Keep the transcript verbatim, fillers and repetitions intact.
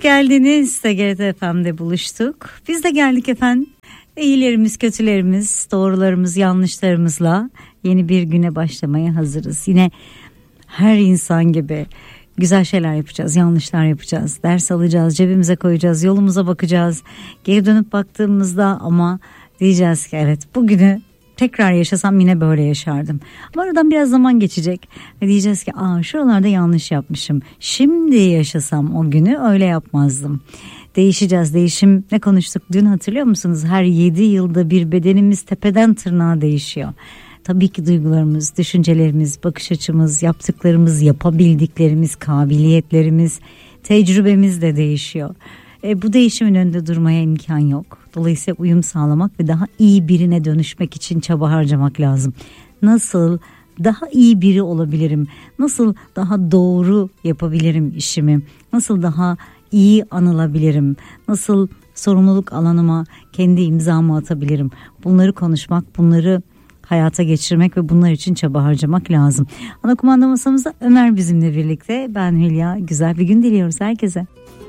geldiniz. T G R T F M'de buluştuk. Biz de geldik efendim. İyilerimiz, kötülerimiz, doğrularımız, yanlışlarımızla yeni bir güne başlamaya hazırız. Yine her insan gibi güzel şeyler yapacağız, yanlışlar yapacağız, ders alacağız, cebimize koyacağız, yolumuza bakacağız. Geri dönüp baktığımızda ama diyeceğiz ki evet, bugünü tekrar yaşasam yine böyle yaşardım. Ama aradan biraz zaman geçecek ve diyeceğiz ki aa, şuralarda yanlış yapmışım. Şimdi yaşasam o günü öyle yapmazdım. Değişeceğiz. Değişim ne konuştuk dün, hatırlıyor musunuz? Her yedi yılda bir bedenimiz tepeden tırnağa değişiyor. Tabii ki duygularımız, düşüncelerimiz, bakış açımız, yaptıklarımız, yapabildiklerimiz, kabiliyetlerimiz, tecrübemiz de değişiyor. E, bu değişimin önünde durmaya imkan yok. Dolayısıyla uyum sağlamak ve daha iyi birine dönüşmek için çaba harcamak lazım. Nasıl daha iyi biri olabilirim? Nasıl daha doğru yapabilirim işimi? Nasıl daha iyi anılabilirim? Nasıl sorumluluk alanıma kendi imzamı atabilirim? Bunları konuşmak, bunları hayata geçirmek ve bunlar için çaba harcamak lazım. Ana kumanda masamızda Ömer bizimle birlikte. Ben Hülya. Güzel bir gün diliyoruz herkese.